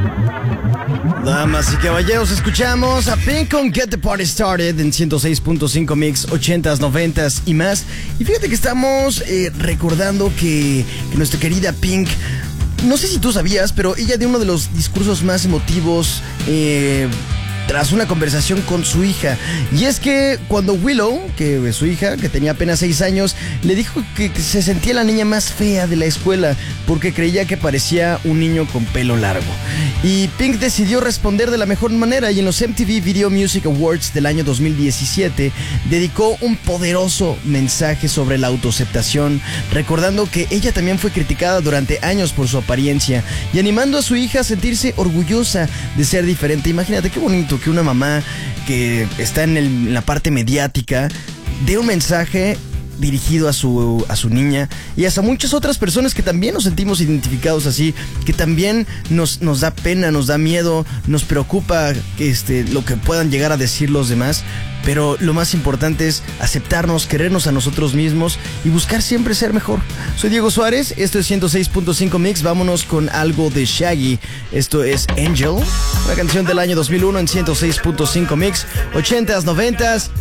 Damas y caballeros, escuchamos a Pink con Get the Party Started en 106.5 Mix, 80s, 90s y más. Y fíjate que estamos recordando que nuestra querida Pink, no sé si tú sabías, pero ella dio uno de los discursos más emotivos tras una conversación con su hija. Y es que cuando Willow, que es su hija, que tenía apenas 6 años, le dijo que se sentía la niña más fea de la escuela porque creía que parecía un niño con pelo largo. Y Pink decidió responder de la mejor manera, y en los MTV Video Music Awards del año 2017 dedicó un poderoso mensaje sobre la autoaceptación, recordando que ella también fue criticada durante años por su apariencia y animando a su hija a sentirse orgullosa de ser diferente. Imagínate qué bonito que una mamá que está en la parte mediática dé un mensaje dirigido a su niña y hasta muchas otras personas que también nos sentimos identificados así, que también nos da pena, nos da miedo, nos preocupa lo que puedan llegar a decir los demás. Pero lo más importante es aceptarnos, querernos a nosotros mismos y buscar siempre ser mejor. Soy Diego Suárez, esto es 106.5 Mix. Vámonos con algo de Shaggy. Esto es Angel, una canción del año 2001 en 106.5 Mix, 80s, 90s